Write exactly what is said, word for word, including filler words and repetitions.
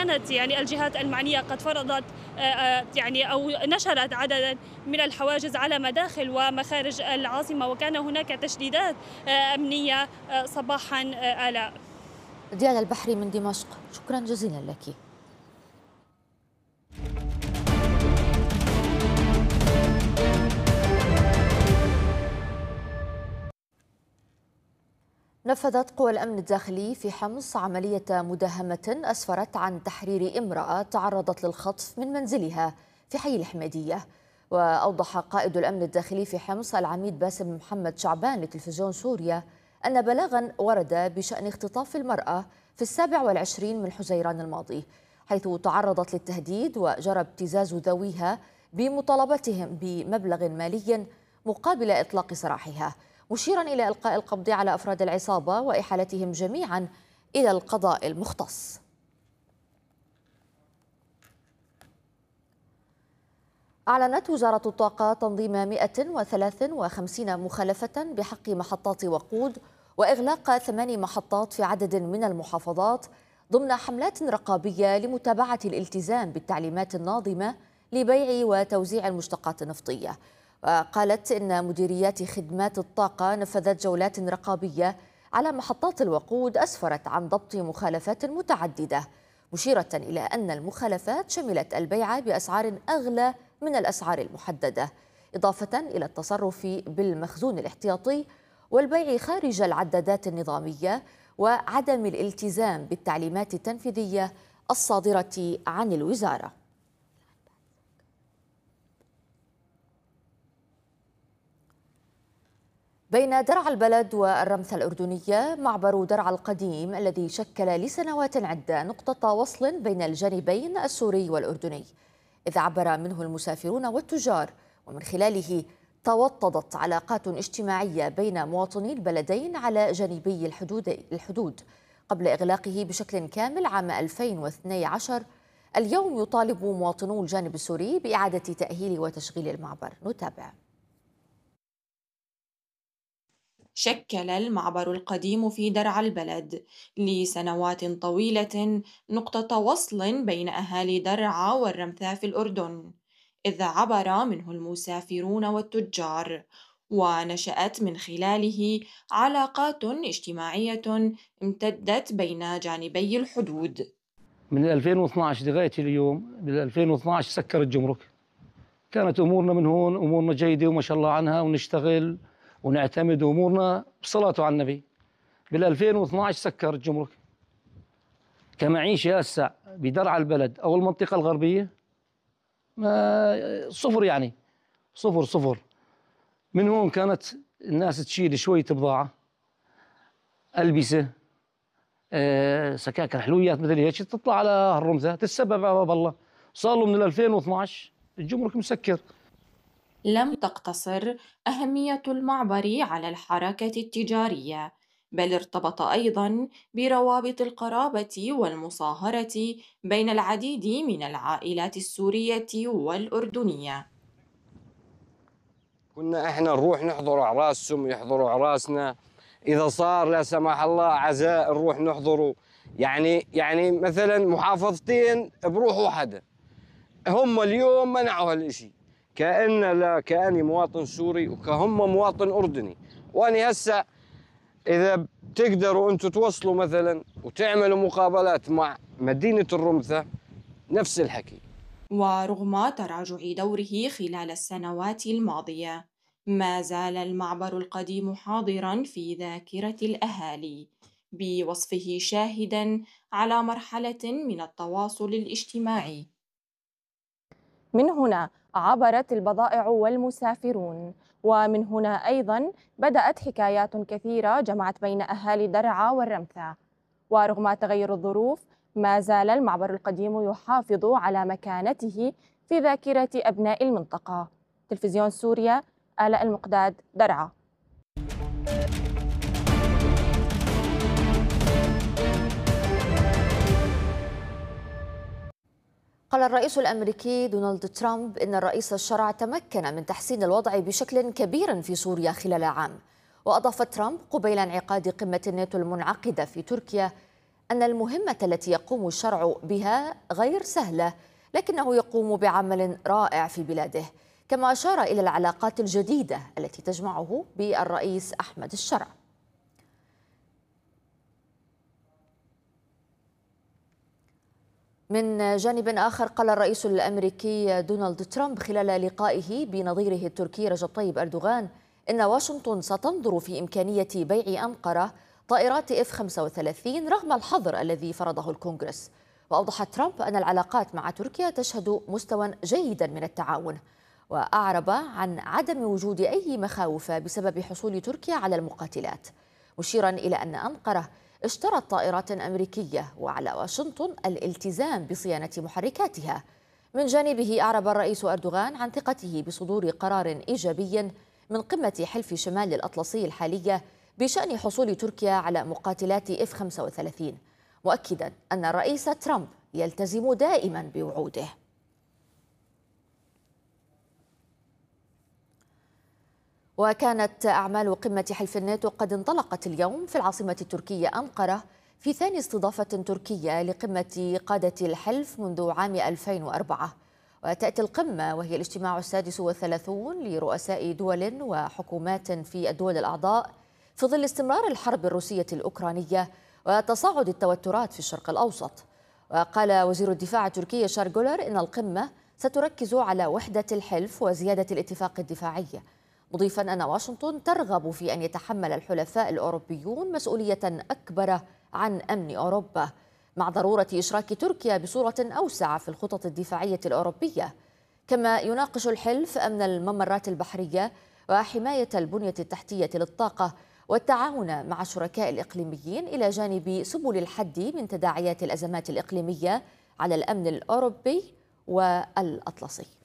كانت يعني الجهات المعنية قد فرضت يعني أو نشرت عددا من الحواجز على مداخل ومخارج العاصمة، وكان هناك تشديدات أمنية صباحا آلاء. ديانا البحري من دمشق، شكرا جزيلا لك. نفذت قوى الأمن الداخلي في حمص عملية مداهمة أسفرت عن تحرير امرأة تعرضت للخطف من منزلها في حي الحميدية. وأوضح قائد الأمن الداخلي في حمص العميد باسم محمد شعبان لتلفزيون سوريا أن بلاغا ورد بشأن اختطاف المرأة في السابع والعشرين من حزيران الماضي، حيث تعرضت للتهديد وجرى ابتزاز ذويها بمطالبتهم بمبلغ مالي مقابل إطلاق سراحها، مشيرا إلى إلقاء القبض على أفراد العصابة وإحالتهم جميعا إلى القضاء المختص. أعلنت وزارة الطاقة تنظيم مئة وثلاثة وخمسين مخالفة بحق محطات وقود وإغلاق ثماني محطات في عدد من المحافظات ضمن حملات رقابية لمتابعة الالتزام بالتعليمات الناظمة لبيع وتوزيع المشتقات النفطية. وقالت إن مديريات خدمات الطاقة نفذت جولات رقابية على محطات الوقود أسفرت عن ضبط مخالفات متعددة، مشيرة إلى أن المخالفات شملت البيع بأسعار أغلى من الأسعار المحددة، إضافة إلى التصرف بالمخزون الاحتياطي والبيع خارج العدادات النظامية وعدم الالتزام بالتعليمات التنفيذية الصادرة عن الوزارة. بين درعا البلد والرمثة الأردنية معبر درعا القديم الذي شكل لسنوات عدة نقطة وصل بين الجانبين السوري والأردني، إذ عبر منه المسافرون والتجار، ومن خلاله توطدت علاقات اجتماعية بين مواطني البلدين على جانبي الحدود الحدود قبل إغلاقه بشكل كامل عام ألفين واثني عشر. اليوم يطالب مواطنو الجانب السوري بإعادة تأهيل وتشغيل المعبر. نتابع. شكل المعبر القديم في درعا البلد لسنوات طويلة نقطة وصل بين أهالي درعا والرمثا في الأردن، إذ عبر منه المسافرون والتجار، ونشأت من خلاله علاقات اجتماعية امتدت بين جانبي الحدود. من ألفين واثني عشر لغاية اليوم، بال ألفين واثني عشر سكر الجمرك، كانت أمورنا من هون أمورنا جيدة وما شاء الله عنها، ونشتغل ونعتمد أمورنا بصلاة على النبي. بال ألفين واثني عشر سكر الجمرك. كمعيشة هسه بدرعا البلد أو المنطقة الغربية ما صفر، يعني صفر صفر. من هون كانت الناس تشيل شوية بضاعة، ألبسة، أه سكاكر، حلويات مثل هيك، تطلع على الرمثة تتسبب على باب الله. صار له من ألفين واثني عشر الجمرك مسكر. لم تقتصر أهمية المعبر على الحركة التجارية، بل ارتبط أيضاً بروابط القرابة والمصاهرة بين العديد من العائلات السورية والأردنية. كنا احنا نروح نحضر أعراسهم، يحضروا أعراسنا، إذا صار لا سمح الله عزاء نروح نحضره. يعني يعني مثلا محافظتين بروح واحدة، هم اليوم منعوا هالشيء، كأن لا كأني مواطن سوري وكهم مواطن أردني. وأنا هسه إذا بتقدروا أنتم توصلوا مثلا وتعملوا مقابلات مع مدينة الرمثة نفس الحكي. ورغم تراجع دوره خلال السنوات الماضية، ما زال المعبر القديم حاضراً في ذاكرة الأهالي، بوصفه شاهداً على مرحلة من التواصل الاجتماعي. من هنا عبرت البضائع والمسافرون، ومن هنا أيضاً بدأت حكايات كثيرة جمعت بين أهالي درعا والرمثا. ورغم تغير الظروف ما زال المعبر القديم يحافظ على مكانته في ذاكرة أبناء المنطقة. تلفزيون سوريا، آلاء المقداد، درعا. قال الرئيس الأمريكي دونالد ترامب إن الرئيس الشرع تمكن من تحسين الوضع بشكل كبير في سوريا خلال عام. وأضاف ترامب قبيل انعقاد قمة الناتو المنعقدة في تركيا أن المهمة التي يقوم الشرع بها غير سهلة، لكنه يقوم بعمل رائع في بلاده، كما أشار إلى العلاقات الجديدة التي تجمعه بالرئيس أحمد الشرع. من جانب آخر، قال الرئيس الأمريكي دونالد ترامب خلال لقائه بنظيره التركي رجب طيب أردوغان إن واشنطن ستنظر في إمكانية بيع أنقرة طائرات إف خمسة وثلاثين رغم الحظر الذي فرضه الكونغرس. وأوضح ترامب أن العلاقات مع تركيا تشهد مستوى جيدا من التعاون، وأعرب عن عدم وجود أي مخاوف بسبب حصول تركيا على المقاتلات، مشيرا إلى أن أنقرة اشترت طائرات أمريكية وعلى واشنطن الالتزام بصيانة محركاتها. من جانبه أعرب الرئيس أردوغان عن ثقته بصدور قرار إيجابي من قمة حلف شمال الأطلسي الحالية بشأن حصول تركيا على مقاتلات إف خمسة وثلاثين، مؤكدا أن الرئيس ترامب يلتزم دائما بوعوده. وكانت أعمال قمة حلف الناتو قد انطلقت اليوم في العاصمة التركية أنقرة في ثاني استضافة تركية لقمة قادة الحلف منذ عام ألفين وأربعة. وتأتي القمة وهي الاجتماع السادس والثلاثون لرؤساء دول وحكومات في الدول الأعضاء في ظل استمرار الحرب الروسية الأوكرانية وتصاعد التوترات في الشرق الأوسط. وقال وزير الدفاع التركي شارغولر إن القمة ستركز على وحدة الحلف وزيادة الاتفاق الدفاعي، مضيفا أن واشنطن ترغب في أن يتحمل الحلفاء الأوروبيون مسؤولية أكبر عن أمن أوروبا، مع ضرورة إشراك تركيا بصورة أوسع في الخطط الدفاعية الأوروبية. كما يناقش الحلف أمن الممرات البحرية وحماية البنية التحتية للطاقة والتعاون مع الشركاء الإقليميين إلى جانب سبل الحد من تداعيات الأزمات الإقليمية على الأمن الأوروبي والأطلسي.